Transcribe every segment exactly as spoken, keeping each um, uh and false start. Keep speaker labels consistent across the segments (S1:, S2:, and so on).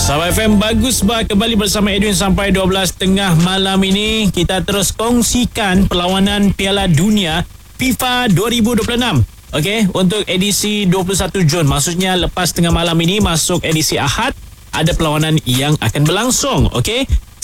S1: Sahabat F M, bagus bah kembali bersama Edwin sampai dua belas tiga puluh malam ini. Kita terus kongsikan perlawanan Piala Dunia FIFA dua ribu dua puluh enam. Okey, untuk edisi dua puluh satu Jun. Maksudnya lepas tengah malam ini masuk edisi Ahad, ada perlawanan yang akan berlangsung. Okey,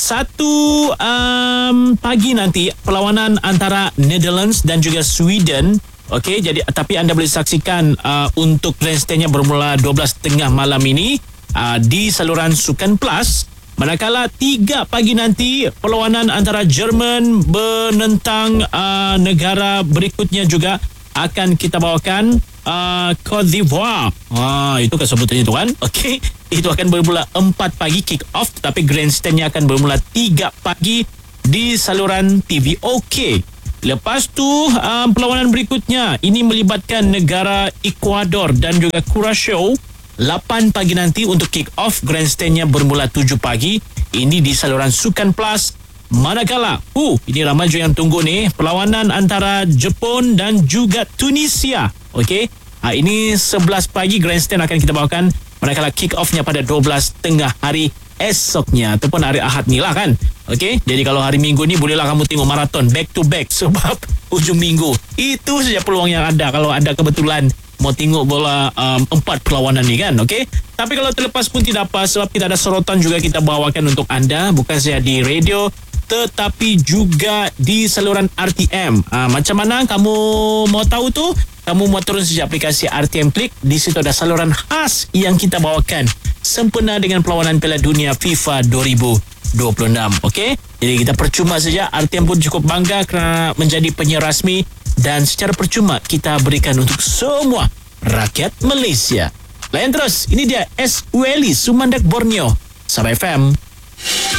S1: satu um, pagi nanti perlawanan antara Netherlands dan juga Sweden. Okey, jadi tapi anda boleh saksikan uh, untuk grandstandnya bermula dua belas tiga puluh malam ini uh, di saluran Sukan Plus. Manakala tiga pagi nanti perlawanan antara Jerman menentang uh, negara berikutnya juga akan kita bawakan, uh, Côte d'Ivoire. Ah, itu kan sebutannya itu kan. Okey, itu akan bermula empat pagi kick off, tapi grandstandnya akan bermula tiga pagi di saluran T V. Okey. Lepas tu um, perlawanan berikutnya ini melibatkan negara Ecuador dan juga Curaçao. lapan pagi nanti untuk kick off, grandstandnya bermula tujuh pagi. Ini di saluran Sukan Plus. Manakala, uh, ini ramai yang tunggu ni, perlawanan antara Jepun dan juga Tunisia. Okey, ha, ini sebelas pagi grandstand akan kita bawakan. Manakala kick offnya pada dua belas tengah hari esoknya ataupun hari Ahad ni lah kan. Okey, jadi kalau hari Minggu ni bolehlah kamu tengok maraton back to back sebab hujung minggu. Itu saja peluang yang ada kalau ada kebetulan mau tengok bola um, empat perlawanan ni kan. Okey, tapi kalau terlepas pun tidak apa, sebab kita ada sorotan juga kita bawakan untuk anda, bukan saja di radio tetapi juga di saluran R T M. Ha, macam mana kamu mau tahu tu? Kamu mau turun saja aplikasi R T M Klik. Di situ ada saluran khas yang kita bawakan sempena dengan perlawanan Piala Dunia FIFA dua ribu dua puluh enam. Okey, jadi kita percuma saja. R T M pun cukup bangga kerana menjadi penyiar rasmi dan secara percuma kita berikan untuk semua rakyat Malaysia. Layan terus, ini dia S. Ueli Sumandak Borneo. Sahabat F M.